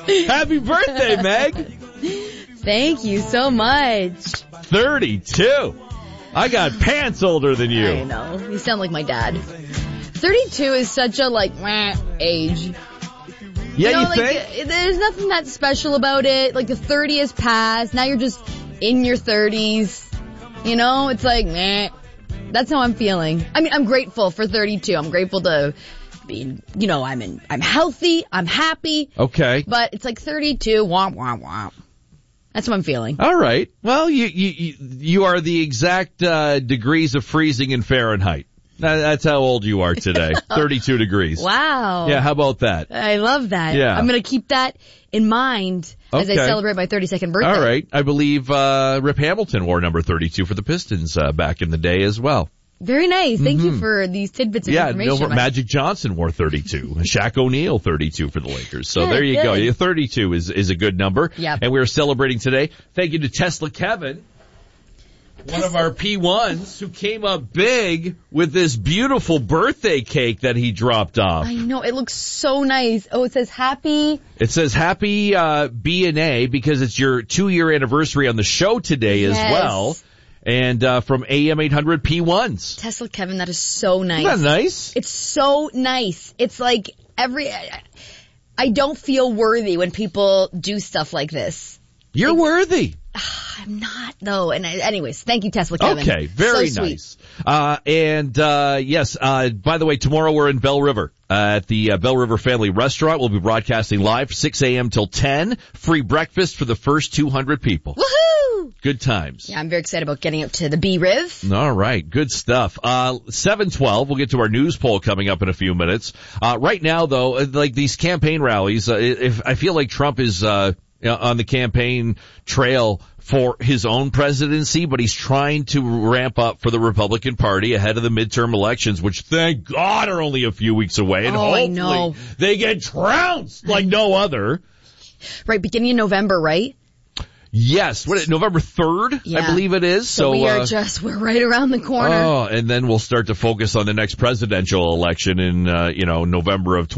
Happy birthday, Meg. Thank you so much. 32. I got pants older than you. I know. You sound like my dad. 32 is such a, age. Yeah, you think? There's nothing that special about it. Like, the 30 has passed. Now you're just in your 30s. It's like, meh. That's how I'm feeling. I mean, I'm grateful for 32. I'm grateful to be, I'm healthy. I'm happy. Okay. But it's like 32. Womp, womp, womp. That's what I'm feeling. All right. Well, you are the exact degrees of freezing in Fahrenheit. That's how old you are today. 32 degrees. Wow. Yeah, how about that? I love that. Yeah. I'm going to keep that in mind as I celebrate my 32nd birthday. All right. I believe Rip Hamilton wore number 32 for the Pistons back in the day as well. Very nice. Thank you for these tidbits of information. Yeah, Magic Johnson wore 32. Shaq O'Neal, 32 for the Lakers. So there you go. 32 is a good number. Yep. And we are celebrating today. Thank you to Tesla Kevin, one of our P1s, who came up big with this beautiful birthday cake that he dropped off. I know. It looks so nice. Oh, it says happy. It says happy B&A because it's your 2-year anniversary on the show today as well. And from AM 800 P1s. Tesla Kevin, that is so nice. Isn't that nice? It's so nice. It's like I don't feel worthy when people do stuff like this. You're worthy. I'm not, though. And anyways, thank you, Tesla Kevin. Okay, very nice. Yes, by the way, tomorrow we're in Bell River at the Bell River Family Restaurant. We'll be broadcasting live 6 a.m. till 10. Free breakfast for the first 200 people. Woohoo! Good times. Yeah, I'm very excited about getting up to the B-Riv. All right, good stuff. 7:12, we'll get to our news poll coming up in a few minutes. Right now, though, like these campaign rallies, if I feel like Trump is on the campaign trail for his own presidency, but he's trying to ramp up for the Republican Party ahead of the midterm elections, which thank God are only a few weeks away. And hopefully they get trounced like no other. Right, beginning of November, right? Yes, November 3rd, yeah. I believe it is. So we're right around the corner. Oh, and then we'll start to focus on the next presidential election in, November of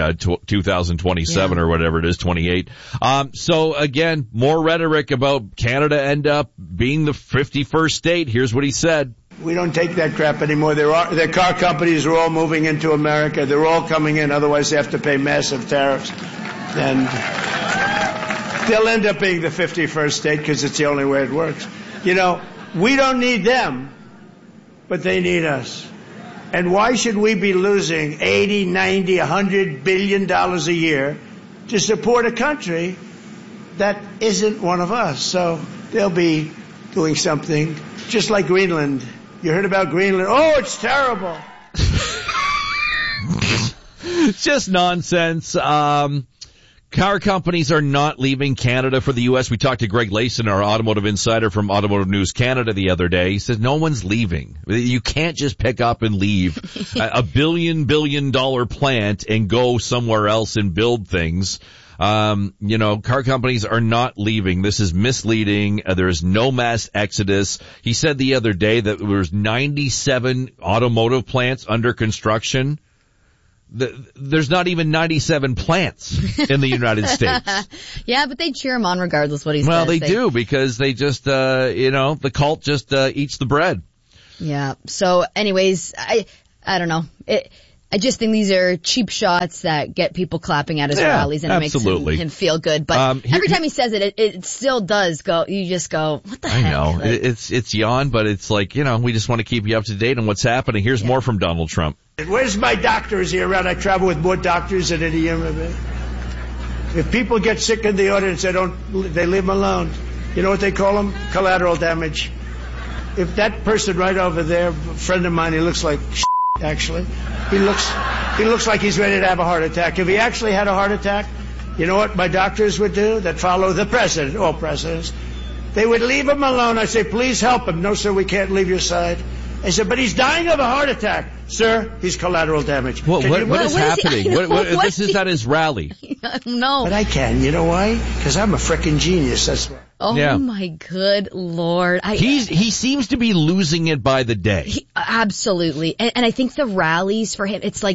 2027 or whatever it is, 28. So again, more rhetoric about Canada end up being the 51st state. Here's what he said. We don't take that crap anymore. Their car companies are all moving into America. They're all coming in. Otherwise, they have to pay massive tariffs. And they'll end up being the 51st state because it's the only way it works. We don't need them, but they need us. And why should we be losing 80, 90, $100 billion a year to support a country that isn't one of us? So they'll be doing something just like Greenland. You heard about Greenland? Oh, it's terrible. It's just nonsense. Car companies are not leaving Canada for the U.S. We talked to Greg Layson, our automotive insider from Automotive News Canada the other day. He said no one's leaving. You can't just pick up and leave a $1 billion plant and go somewhere else and build things. Car companies are not leaving. This is misleading. There's no mass exodus. He said the other day that there was 97 automotive plants under construction. There's not even 97 plants in the United States. Yeah, but they cheer him on regardless what he says. Well, they do because they just, the cult just eats the bread. Yeah. So anyways, I don't know. I just think these are cheap shots that get people clapping at his rallies and it makes him feel good. But every time he says it still does go, you just go, what the heck? I know. It's yawn, but it's like, we just want to keep you up to date on what's happening. Here's more from Donald Trump. Where's my doctor? Is he around? I travel with more doctors than any MMA. If people get sick in the audience, they leave them alone. You know what they call them? Collateral damage. If that person right over there, a friend of mine, he looks like actually. He looks like he's ready to have a heart attack. If he actually had a heart attack, you know what my doctors would do that follow the president, all presidents? They would leave him alone. I say, please help him. No, sir, we can't leave your side. I said, but he's dying of a heart attack. Sir, he's collateral damage. What is happening? This is at his rally. No. But I can. You know why? Because I'm a frickin' genius. That's why. Oh, my good Lord. He seems to be losing it by the day. Absolutely. And I think the rallies for him, it's like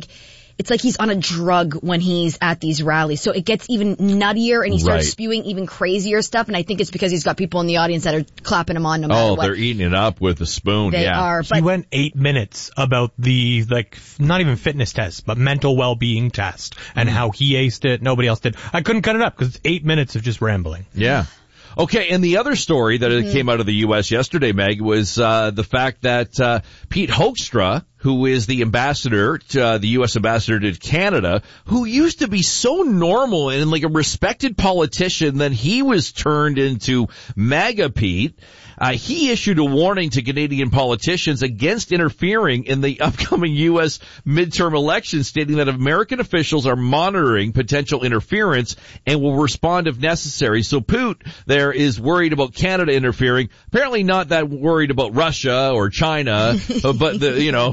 it's like he's on a drug when he's at these rallies. So it gets even nuttier and he starts Right. spewing even crazier stuff. And I think it's because he's got people in the audience that are clapping him on no matter Oh, what. they're eating it up with a spoon. They yeah. are. He But went 8 minutes about the, not even fitness test, but mental well-being test and how he aced it. Nobody else did. I couldn't cut it up because it's 8 minutes of just rambling. Yeah. Okay, and the other story that came out of the U.S. yesterday, Meg, was the fact that Pete Hoekstra, who is the ambassador, the U.S. ambassador to Canada, who used to be so normal and like a respected politician, then he was turned into MAGA Pete. He issued a warning to Canadian politicians against interfering in the upcoming U.S. midterm elections, stating that American officials are monitoring potential interference and will respond if necessary. So Putin there is worried about Canada interfering. Apparently not that worried about Russia or China, but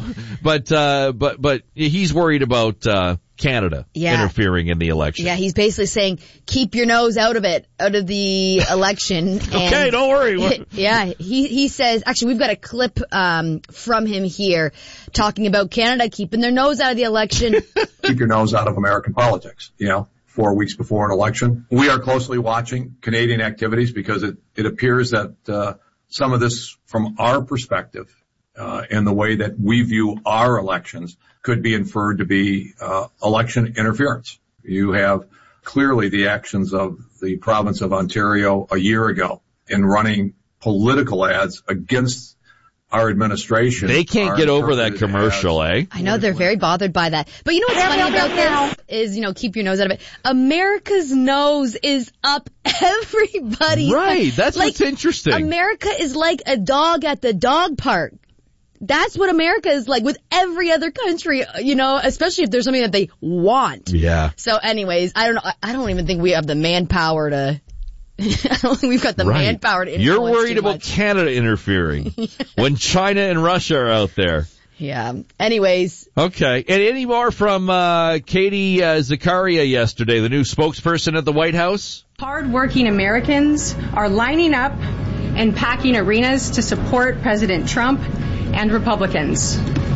he's worried about Canada interfering in the election. yeah, he's basically saying, keep your nose out of it, out of the election. Okay, don't worry. Yeah, he says, actually, we've got a clip from him here talking about Canada keeping their nose out of the election. Keep your nose out of American politics, 4 weeks before an election. We are closely watching Canadian activities because it appears that some of this, from our perspective, and the way that we view our elections, could be inferred to be election interference. You have clearly the actions of the province of Ontario a year ago in running political ads against our administration. They can't get over that commercial, eh? I know, they're very bothered by that. But you know what's funny about this is, keep your nose out of it. America's nose is up everybody. Right, that's what's interesting. America is like a dog at the dog park. That's what America is like with every other country, especially if there's something that they want. Yeah. So anyways, I don't know. I don't even think we have the manpower to, I don't think we've got the manpower to influence. You're worried too about much. Canada interfering when China and Russia are out there. Yeah. Anyways. Okay. And any more from Katie Zakaria yesterday, the new spokesperson at the White House? Hard-working Americans are lining up and packing arenas to support President Trump and Republicans.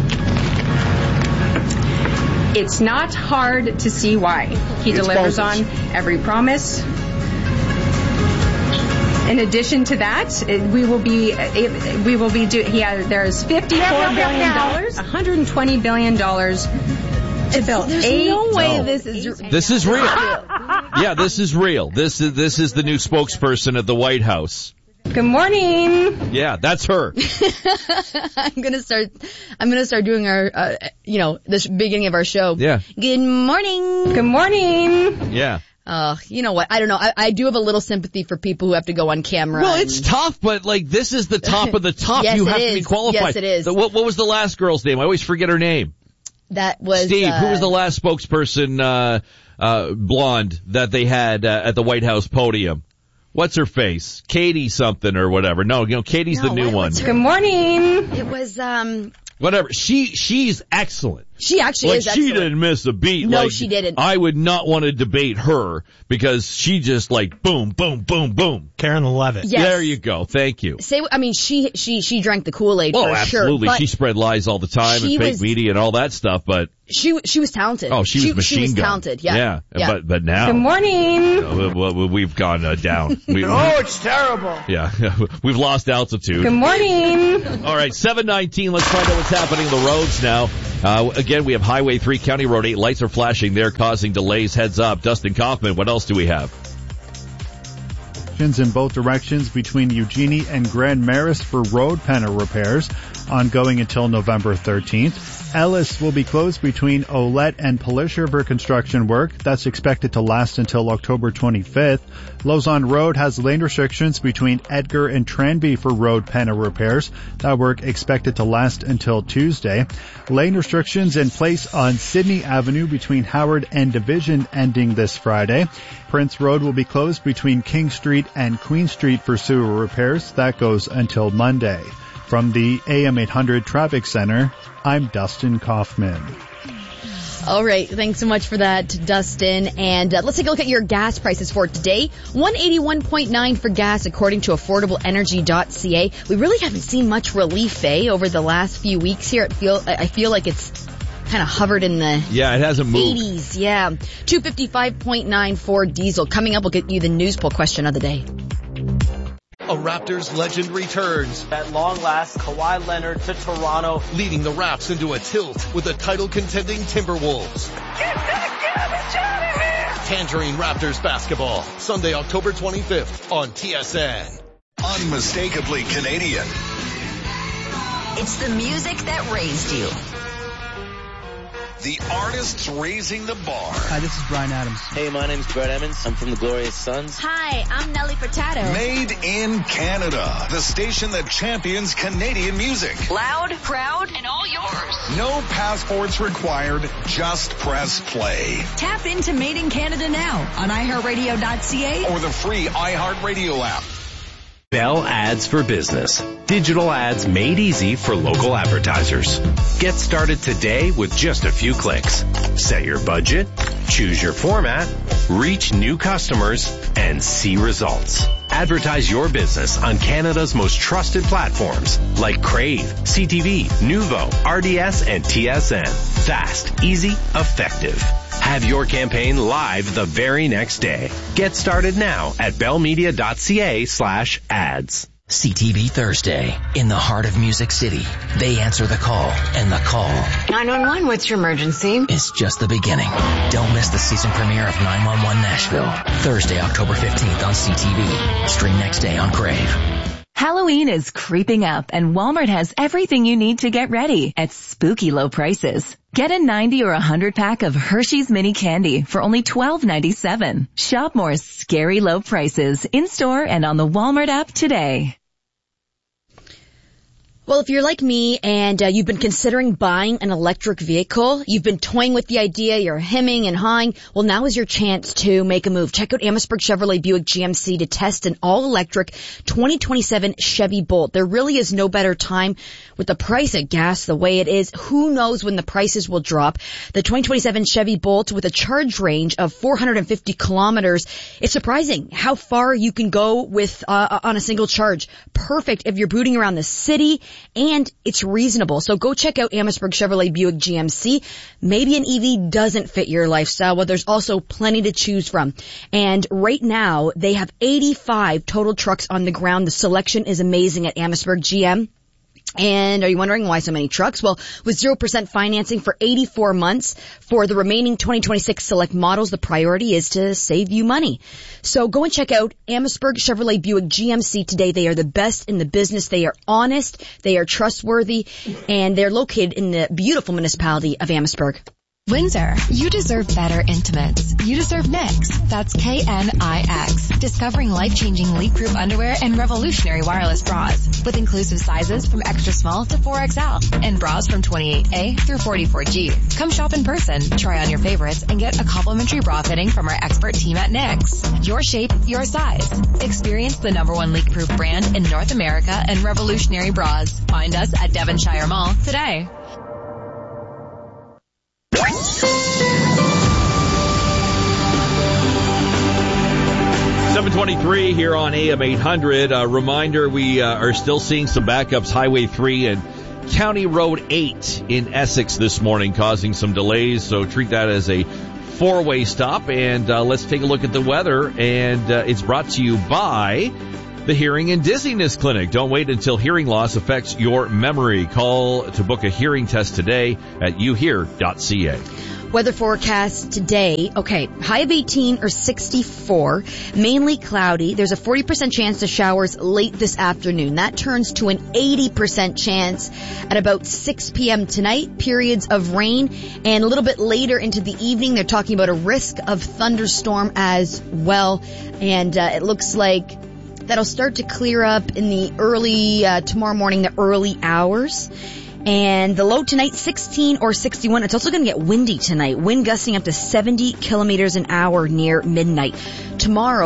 It's not hard to see why. He delivers on every promise. In addition to that, there's $54 billion, $120 billion to build. There's no way this is. This is real. Yeah, this is real. This is the new spokesperson at the White House. Good morning. Yeah, that's her. I'm gonna start doing our, the beginning of our show. Yeah. Good morning. Good morning. Yeah. You know what? I don't know. I do have a little sympathy for people who have to go on camera. Well, it's tough, but this is the top of the top. Yes, you have it to be is. qualified. Yes, it is. What was the last girl's name? I always forget her name. That was Steve. Who was the last spokesperson, blonde that they had at the White House podium? What's her face? Katie something or whatever. No, Katie's the new one. Good morning. It was Whatever. She's excellent. She actually is excellent. She didn't miss a beat. No, she didn't. I would not want to debate her because she just boom, boom, boom, boom. Karen Levitt. Yes. There you go. Thank you. She drank the Kool-Aid for absolutely. sure. She spread lies all the time and fake media and all that stuff, but she was talented. Oh, she was machine She was gun. talented. Yeah. But now. Good morning. We've gone down. It's terrible. Yeah. We've lost altitude. Good morning. All right, 7:19. Let's find out what's happening on the roads now. Again, we have Highway 3, County Road 8. Lights are flashing there, causing delays. Heads up. Dustin Kaufman, what else do we have? In both directions between Eugenie and Grand Marist for road panel repairs, ongoing until November 13th. Ellis will be closed between Olette and Polisher for construction work. That's expected to last until October 25th. Lausanne Road has lane restrictions between Edgar and Tranby for road panel repairs. That work expected to last until Tuesday. Lane restrictions in place on Sydney Avenue between Howard and Division ending this Friday. Prince Road will be closed between King Street and Queen Street for sewer repairs. That goes until Monday. From the AM 800 Traffic Center, I'm Dustin Kaufman. All right. Thanks so much for that, Dustin. And let's take a look at your gas prices for today. $181.9 for gas, according to AffordableEnergy.ca. We really haven't seen much relief, over the last few weeks here. I feel like it's kind of hovered in the Yeah, it hasn't moved. 80s. Yeah. 255.9 Ford diesel. Coming up, we'll get you the news poll question of the day. A Raptors legend returns. At long last, Kawhi Leonard to Toronto. Leading the Raps into a tilt with the title-contending Timberwolves. Get that garbage out of here! Tangerine Raptors basketball. Sunday, October 25th on TSN. Unmistakably Canadian. It's the music that raised you. The artists raising the bar. Hi, this is Bryan Adams. Hey, my name's Brett Emmons. I'm from the Glorious Sons. Hi, I'm Nelly Furtado. Made in Canada. The station that champions Canadian music. Loud, proud, and all yours. No passports required. Just press play. Tap into Made in Canada now on iHeartRadio.ca or the free iHeartRadio app. Bell Ads for Business. Digital ads made easy for local advertisers. Get started today with just a few clicks. Set your budget, choose your format, reach new customers, and see results. Advertise your business on Canada's most trusted platforms like Crave, CTV, Nuvo, RDS, and TSN. Fast, easy, effective. Have your campaign live the very next day. Get started now at bellmedia.ca/ads. CTV Thursday. In the heart of Music City. They answer the call, and the call 911, what's your emergency? It's just the beginning. Don't miss the season premiere of 911 Nashville. Thursday, October 15th on CTV. Stream next day on Crave. Halloween is creeping up, and Walmart has everything you need to get ready at spooky low prices. Get a 90 or 100 pack of Hershey's Mini Candy for only $12.97. Shop more scary low prices in-store and on the Walmart app today. Well, if you're like me and you've been considering buying an electric vehicle, you've been toying with the idea, you're hemming and hawing, well, now is your chance to make a move. Check out Amherstburg Chevrolet Buick GMC to test an all-electric 2027 Chevy Bolt. There really is no better time with the price of gas the way it is. Who knows when the prices will drop? The 2027 Chevy Bolt with a charge range of 450 kilometers. It's surprising how far you can go with on a single charge. Perfect if you're booting around the city. And it's reasonable. So go check out Amherstburg Chevrolet Buick GMC. Maybe an EV doesn't fit your lifestyle, but there's also plenty to choose from. And right now, they have 85 total trucks on the ground. The selection is amazing at Amherstburg GM. And are you wondering why so many trucks? Well, with 0% financing for 84 months for the remaining 2026 select models, the priority is to save you money. So go and check out Amherstburg Chevrolet Buick GMC today. They are the best in the business. They are honest, they are trustworthy, and they're located in the beautiful municipality of Amherstburg. Windsor, you deserve better intimates. You deserve Knix. That's Knix. Discovering life-changing leak-proof underwear and revolutionary wireless bras with inclusive sizes from extra small to 4XL and bras from 28A through 44G. Come shop in person, try on your favorites, and get a complimentary bra fitting from our expert team at Knix. Your shape, your size. Experience the #1 leak-proof brand in North America and revolutionary bras. Find us at Devonshire Mall today. 723 here on AM 800. A reminder, we are still seeing some backups. Highway 3 and County Road 8 in Essex this morning, causing some delays. So treat that as a four-way stop. And let's take a look at the weather. And it's brought to you by the Hearing and Dizziness Clinic. Don't wait until hearing loss affects your memory. Call to book a hearing test today at youhear.ca. Weather forecast today. Okay, high of 18 or 64, mainly cloudy. There's a 40% chance of showers late this afternoon. That turns to an 80% chance at about 6 p.m. tonight. Periods of rain, and a little bit later into the evening, they're talking about a risk of thunderstorm as well. And it looks like that'll start to clear up in the early, tomorrow morning, the early hours. And the low tonight, 16 or 61. It's also going to get windy tonight. Wind gusting up to 70 kilometers an hour near midnight. Tomorrow,